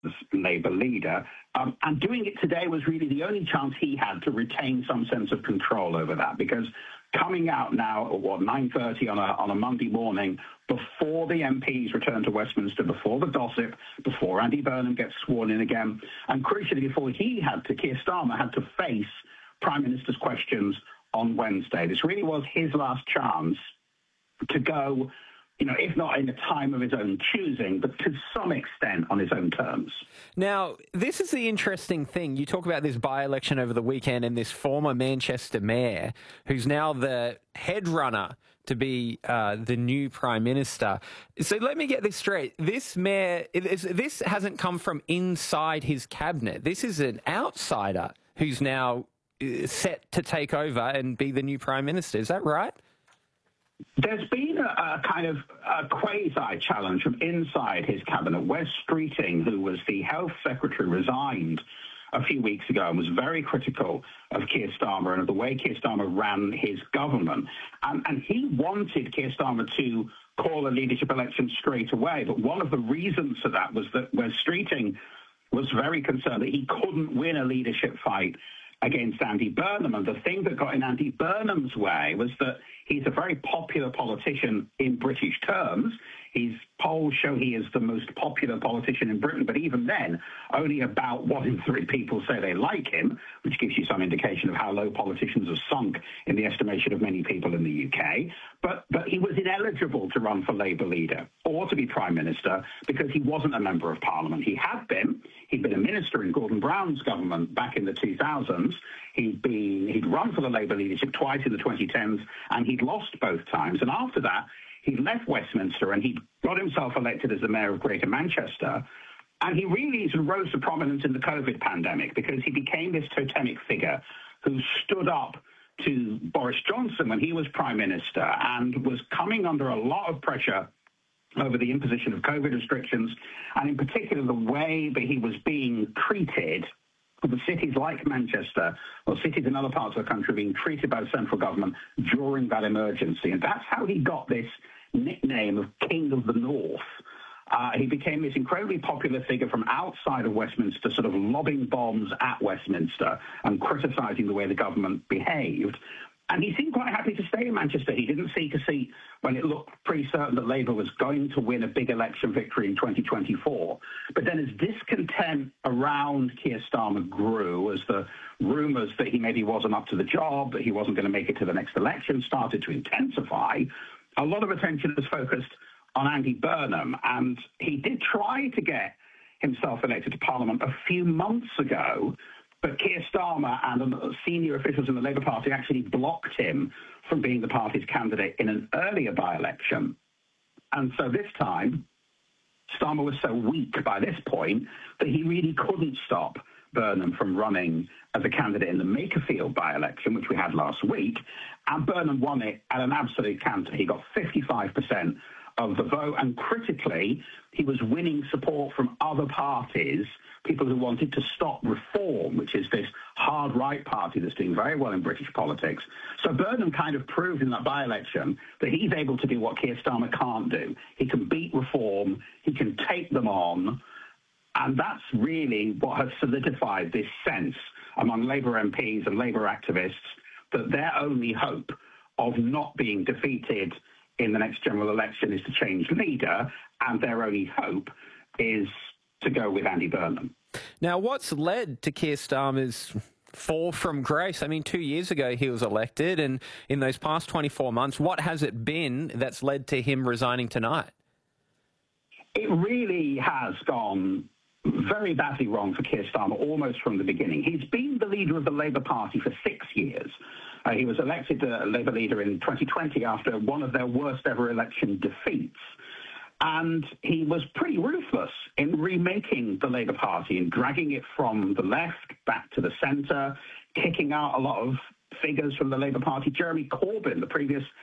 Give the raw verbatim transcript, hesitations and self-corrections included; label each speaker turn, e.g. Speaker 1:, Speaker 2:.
Speaker 1: Labour leader. Um, and doing it today was really the only chance he had to retain some sense of control over that, because coming out now at, what, nine thirty on a, on a Monday morning, before the M Ps return to Westminster, before the gossip, before Andy Burnham gets sworn in again, and crucially before he had to, Keir Starmer had to face Prime Minister's questions on Wednesday. This really was his last chance to go, you know, if not in a time of his own choosing, but to some extent on his own terms.
Speaker 2: Now, this is the interesting thing. You talk about this by-election over the weekend and this former Manchester mayor, who's now the head runner to be uh, the new Prime Minister. So let me get this straight. This mayor, this hasn't come from inside his cabinet. This is an outsider who's now set to take over and be the new Prime Minister. Is that right?
Speaker 1: There's been a, a kind of a quasi-challenge from inside his cabinet. Wes Streeting, who was the health secretary, resigned a few weeks ago and was very critical of Keir Starmer and of the way Keir Starmer ran his government. And, and he wanted Keir Starmer to call a leadership election straight away. But one of the reasons for that was that Wes Streeting was very concerned that he couldn't win a leadership fight against Andy Burnham. And the thing that got in Andy Burnham's way was that he's a very popular politician in British terms. His polls show he is the most popular politician in Britain, but even then, only about one in three people say they like him, which gives you some indication of how low politicians have sunk in the estimation of many people in the U K. But, but he was ineligible to run for Labour leader or to be Prime Minister because he wasn't a Member of Parliament. He had been. He'd been a minister in Gordon Brown's government back in the two thousands. He'd been, he'd run for the Labour leadership twice in the twenty tens, and he'd lost both times. And after that, he left Westminster and he got himself elected as the mayor of Greater Manchester. And he really sort of rose to prominence in the COVID pandemic because he became this totemic figure who stood up to Boris Johnson when he was Prime Minister and was coming under a lot of pressure over the imposition of COVID restrictions, and in particular the way that he was being treated. The cities like Manchester, or cities in other parts of the country, being treated by the central government during that emergency. And that's how he got this nickname of King of the North. Uh, he became this incredibly popular figure from outside of Westminster, sort of lobbing bombs at Westminster and criticising the way the government behaved. And he seemed quite happy to stay in Manchester. He didn't seek a seat when it looked pretty certain that Labour was going to win a big election victory in twenty twenty-four. But then as discontent around Keir Starmer grew, as the rumours that he maybe wasn't up to the job, that he wasn't going to make it to the next election started to intensify, a lot of attention was focused on Andy Burnham. And he did try to get himself elected to Parliament a few months ago, but Keir Starmer and senior officials in the Labour Party actually blocked him from being the party's candidate in an earlier by-election. And so this time, Starmer was so weak by this point that he really couldn't stop Burnham from running as a candidate in the Makerfield by-election, which we had last week. And Burnham won it at an absolute canter. He got fifty-five percent of the vote. And critically, he was winning support from other parties, people who wanted to stop Reform, which is this hard right party that's doing very well in British politics. So Burnham kind of proved in that by-election that he's able to do what Keir Starmer can't do. He can beat Reform, he can take them on, and that's really what has solidified this sense among Labour M Ps and Labour activists that their only hope of not being defeated in the next general election is to change leader, and their only hope is to go with Andy Burnham.
Speaker 2: Now, what's led to Keir Starmer's fall from grace? I mean, two years ago he was elected, and in those past twenty-four months, what has it been that's led to him resigning tonight?
Speaker 1: It really has gone very badly wrong for Keir Starmer almost from the beginning. He's been the leader of the Labour Party for six years. Uh, he was elected uh, Labour leader in twenty twenty after one of their worst ever election defeats. And he was pretty ruthless in remaking the Labour Party and dragging it from the left back to the centre, kicking out a lot of figures from the Labour Party. Jeremy Corbyn, the previous